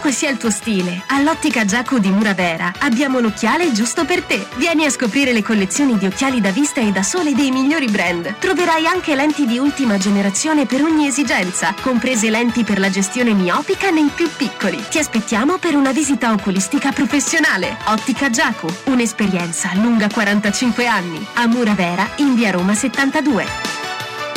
qualunque sia il tuo stile, all'Ottica Giacu di Muravera abbiamo l'occhiale giusto per te. Vieni a scoprire le collezioni di occhiali da vista e da sole dei migliori brand. Troverai anche lenti di ultima generazione per ogni esigenza, comprese lenti per la gestione miopica nei più piccoli. Ti aspettiamo per una visita oculistica professionale. Ottica Giacu, un'esperienza lunga 45 anni. A Muravera, in via Roma 72.